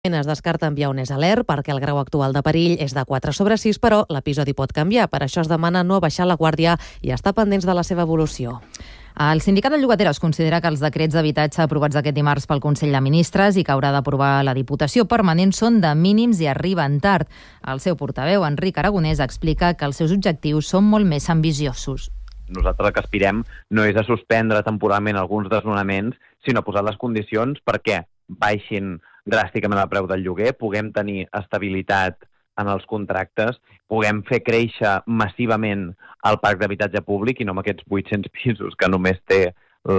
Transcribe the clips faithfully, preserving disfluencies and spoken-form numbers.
Es descarta enviar un és alert perquè el grau actual de perill és de quatre sobre sis, però l'episodi pot canviar. Per això es demana no baixar la guàrdia i estar pendents de la seva evolució. El sindicat de llogateres considera que els decrets d'habitatge aprovats aquest dimarts pel Consell de Ministres i que haurà d'aprovar la Diputació Permanent són de mínims i arriben tard. El seu portaveu, Enric Aragonès, explica que els seus objectius són molt més ambiciosos. Nosaltres el que aspirem no és a suspendre temporalment alguns desnonaments, sinó a posar les condicions perquè baixin dràsticament el preu del lloguer, puguem tenir estabilitat en els contractes, puguem fer créixer massivament el parc d'habitatge públic i no amb aquests vuit-cents pisos que només té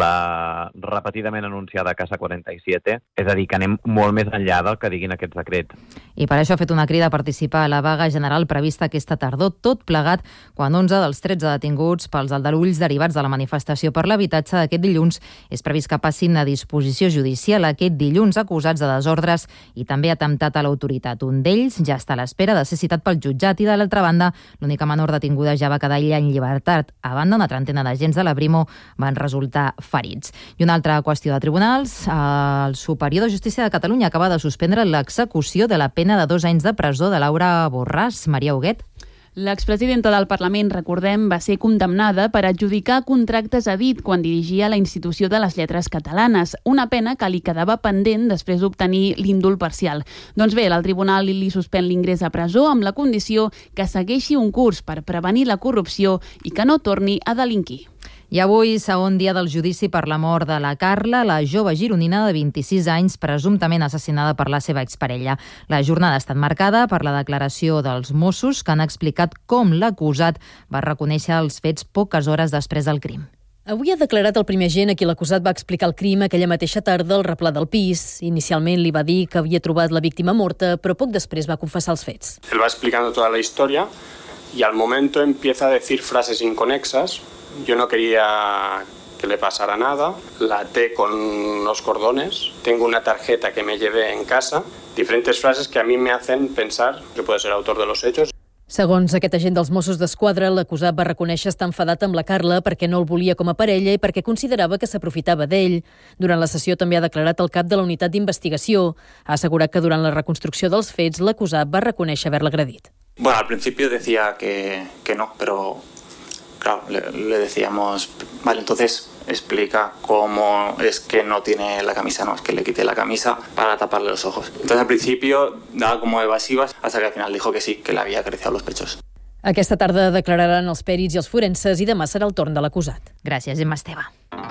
la repetidament anunciada Casa quaranta i set, és a dir, que anem molt més enllà del que diguin aquests decrets. I per això ha fet una crida a participar a la vaga general prevista aquesta tardor, tot plegat quan onze dels tretze detinguts pels aldarulls derivats de la manifestació per l'habitatge d'aquest dilluns és previst que passin a disposició judicial aquest dilluns, acusats de desordres i també atemptat a l'autoritat. Un d'ells ja està a l'espera de ser citat pel jutjat i, de l'altra banda, l'única menor detinguda ja va quedar ella en llibertat. A banda, una trentena d'agents de la Brimo van resultar ferits. I una altra qüestió de tribunals, el Superior de Justícia de Catalunya acaba de suspendre l'execució de la pena de dos anys de presó de Laura Borràs. Maria Huguet. L'expresidenta del Parlament, recordem, va ser condemnada per adjudicar contractes a dit quan dirigia la Institució de les Lletres Catalanes, una pena que li quedava pendent després d'obtenir l'indult parcial. Doncs bé, el tribunal li suspèn l'ingrés a presó amb la condició que segueixi un curs per prevenir la corrupció i que no torni a delinquir. I avui, segon dia del judici per la mort de la Carla, la jove gironina de vint-i-sis anys, presumptament assassinada per la seva exparella. La jornada ha estat marcada per la declaració dels Mossos, que han explicat com l'acusat va reconèixer els fets poques hores després del crim. Avui ha declarat el primer agent a qui l'acusat va explicar el crim aquella mateixa tarda al replà del pis. Inicialment li va dir que havia trobat la víctima morta, però poc després va confessar els fets. Él va explicando toda la historia y al momento empieza a decir frases inconexas. Yo no quería que le pasara nada, la até con los cordones, tengo una tarjeta que me llevé en casa, diferentes frases que a mí me hacen pensar que puede ser el autor de los hechos. Segons aquest agent dels Mossos d'Esquadra, l'acusat va reconèixer estar enfadat amb la Carla perquè no el volia com a parella i perquè considerava que s'aprofitava d'ell. Durant la sessió també ha declarat el cap de la unitat d'investigació. Ha assegurat que durant la reconstrucció dels fets l'acusat va reconèixer haver-la agredit. Bueno, al principio decía que, que no, pero claro, le, le decíamos, vale, entonces explica cómo es que no tiene la camisa, no, es que le quité la camisa para taparle los ojos. Entonces al principio daba como evasivas hasta que al final dijo que sí, que le había acariciado los pechos. Aquesta tarda declararan els pèrits i els forenses i demà serà el torn de l'acusat. Gràcies, Gemma Esteve.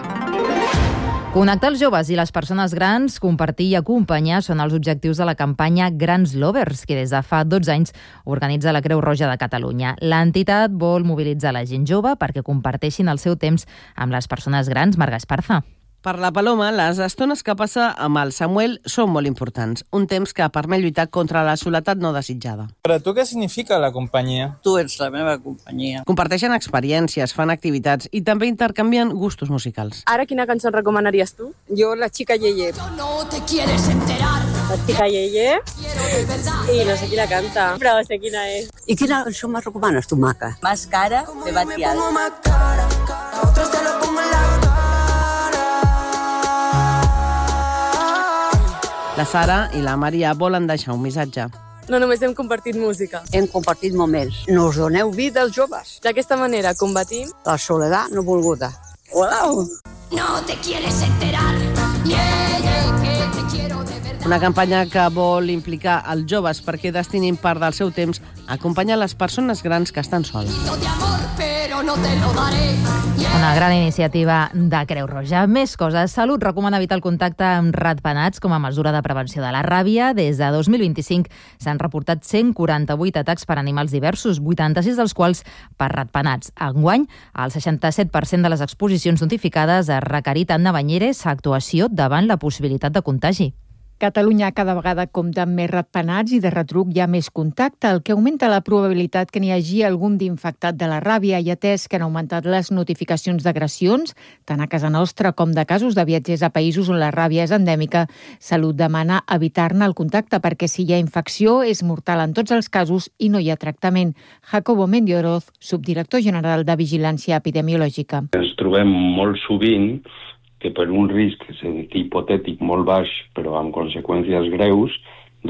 Connectar els joves i les persones grans, compartir i acompanyar són els objectius de la campanya Grans Lovers, que des de fa dotze anys organitza la Creu Roja de Catalunya. L'entitat vol mobilitzar la gent jove perquè comparteixin el seu temps amb les persones grans. Marga Esparza. Per la Paloma, les estones que passa amb el Samuel són molt importants. Un temps que permet lluitar contra la soledat no desitjada. Per a tu què significa la companyia? Tu ets la meva companyia. Comparteixen experiències, fan activitats i també intercanvien gustos musicals. Ara, quina cançó recomanaries tu? Jo, La Chica Yeye. No te quieres enterar. La Chica Yeye. I no sé qui la canta, però sé quina és. I quina cançó me recomanes tu, maca? Más cara de Batial. La Sara i la Maria volen deixar un missatge. No només hem compartit música. Hem compartit moments. Nos doneu vida als joves. D'aquesta manera combatim la soledat no volguda. Uau! No te quieres enterar. Yeah, yeah, que te quiero de verdad. Una campanya que vol implicar els joves perquè destinin part del seu temps a acompanyar les persones grans que estan soles. Una gran iniciativa de Creu Roja. Més coses. Salut recomana evitar el contacte amb ratpenats com a mesura de prevenció de la ràbia. Des de dos mil vint-i-cinc s'han reportat cent quaranta-vuit atacs per animals diversos, vuitanta-sis dels quals per ratpenats. Enguany, el seixanta-set per cent de les exposicions notificades ha requerit Anna Banyeres actuació davant la possibilitat de contagi. Catalunya cada vegada compta amb més ratpenats i de retruc hi ha més contacte, el que augmenta la probabilitat que n'hi hagi algun d'infectat de la ràbia i atès que han augmentat les notificacions d'agressions, tant a casa nostra com de casos de viatgers a països on la ràbia és endèmica. Salut demana evitar-ne el contacte perquè si hi ha infecció és mortal en tots els casos i no hi ha tractament. Jacobo Mendioroz, subdirector general de Vigilància Epidemiològica. Ens trobem molt sovint que per un risc hipotètic molt baix però amb conseqüències greus